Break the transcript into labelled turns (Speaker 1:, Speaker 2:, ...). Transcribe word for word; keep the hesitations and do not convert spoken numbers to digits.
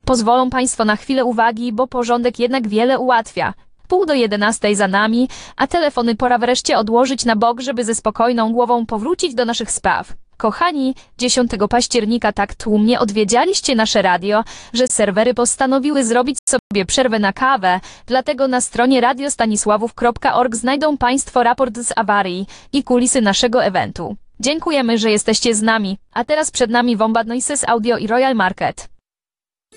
Speaker 1: Pozwolą Państwo na chwilę uwagi, bo porządek jednak wiele ułatwia. Pół do jedenastej za nami, a telefony pora wreszcie odłożyć na bok, żeby ze spokojną głową powrócić do naszych spraw. Kochani, dziesiątego października tak tłumnie odwiedzialiście nasze radio, że serwery postanowiły zrobić sobie przerwę na kawę, dlatego na stronie radiostanisławów kropka org znajdą Państwo raport z awarii i kulisy naszego eventu. Dziękujemy, że jesteście z nami, a teraz przed nami Wombat Noises Audio i Royal Market.